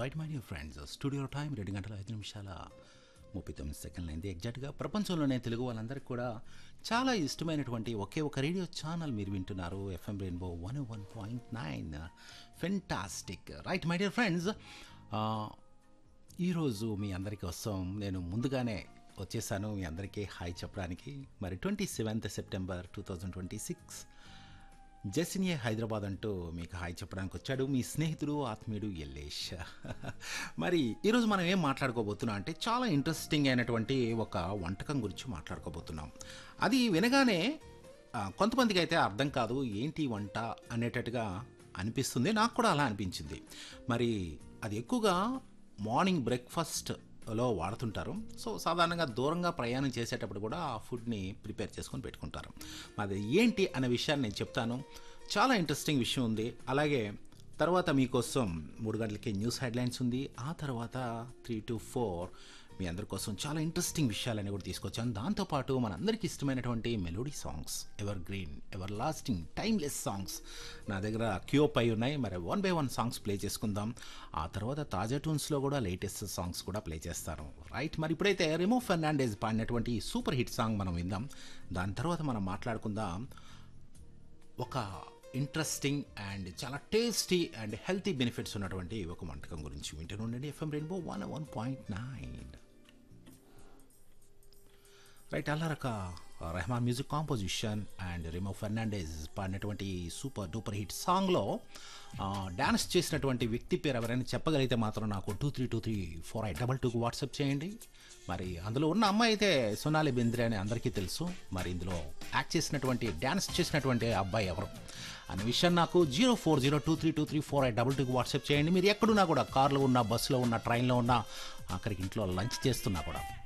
Right my dear friends studio time 2 గంటల 5 నిమిషాల 39 అయింది ఎగ్జాక్ట్గా. ప్రపంచంలోనే తెలుగు వాళ్ళందరికీ కూడా చాలా ఇష్టమైనటువంటి ఒకే ఒక రేడియో ఛానల్ మీరు వింటున్నారు, FM rainbow 101.9. Fantastic. Right my dear friends, ఈరోజు మీ అందరి కోసం నేను ముందుగానే వచ్చేసాను మీ అందరికీ హాయ్ చెప్పడానికి. మరి 27th సెప్టెంబర్ 2026 జెసినియే హైదరాబాద్ అంటూ మీకు హాయ్ చెప్పడానికి వచ్చాడు మీ స్నేహితుడు ఆత్మీయుడు ఎల్లేష్. మరి ఈరోజు మనం ఏం మాట్లాడుకోబోతున్నాం అంటే చాలా ఇంట్రెస్టింగ్ అయినటువంటి ఒక వంటకం గురించి మాట్లాడుకోబోతున్నాం. అది వినగానే కొంతమందికి అయితే అర్థం కాదు, ఏంటి వంట అనేటట్టుగా అనిపిస్తుంది. నాకు కూడా అలా అనిపించింది. మరి అది ఎక్కువగా మార్నింగ్ బ్రేక్ఫాస్ట్లో వాడుతుంటారు. సో సాధారణంగా దూరంగా ప్రయాణం చేసేటప్పుడు కూడా ఆ ఫుడ్ని ప్రిపేర్ చేసుకొని పెట్టుకుంటారు. అది ఏంటి అనే విషయాన్ని నేను చెప్తాను. చాలా ఇంట్రెస్టింగ్ విషయం ఉంది. అలాగే తర్వాత మీకోసం 3 గంటలకి న్యూస్ హెడ్లైన్స్ ఉంది. ఆ తర్వాత 3 to 4 మీ అందరి కోసం చాలా ఇంట్రెస్టింగ్ విషయాలని కూడా తీసుకొచ్చాను. దాంతోపాటు మనందరికీ ఇష్టమైనటువంటి melody songs, ever green, ever lasting, timeless songs నా దగ్గర క్యూ పై ఉన్నాయి. మరి 1 by 1 సాంగ్స్ ప్లే చేసుకుందాం. ఆ తర్వాత తాజా ట్యూన్స్లో కూడా లేటెస్ట్ సాంగ్స్ కూడా ప్లే చేస్తాను. రైట్, మరి ఇప్పుడైతే రెమో ఫెర్నాండెజ్ పాడినటువంటి సూపర్ హిట్ సాంగ్ మనం విందాం. దాని తర్వాత మనం మాట్లాడుకుందాం ఒక ఇంట్రెస్టింగ్ అండ్ చాలా టేస్టీ అండ్ హెల్తీ బెనిఫిట్స్ ఉన్నటువంటి ఒక వంటకం గురించి. వింటూనే ఉండండి FM rainbow 101.9. Right, అల్లారక Rahman music composition and Remo Fernandez పాడినటువంటి సూపర్ డూపర్ హిట్ సాంగ్లో డ్యాన్స్ చేసినటువంటి వ్యక్తి పేరు ఎవరైనా చెప్పగలిగితే మాత్రం నాకు 23234822కు వాట్సాప్ చేయండి. మరి అందులో ఉన్న అమ్మాయి అయితే సోనాలి బెంద్రే అని అందరికీ తెలుసు. మరి ఇందులో యాక్ట్ చేసినటువంటి డ్యాన్స్ చేసినటువంటి అబ్బాయి ఎవరు అనే విషయం నాకు 0402323482కు వాట్సాప్ చేయండి. మీరు ఎక్కడున్నా కూడా, కార్లో ఉన్నా, బస్సులో ఉన్నా, ట్రైన్లో ఉన్నా, అక్కడికి ఇంట్లో లంచ్ చేస్తున్నా కూడా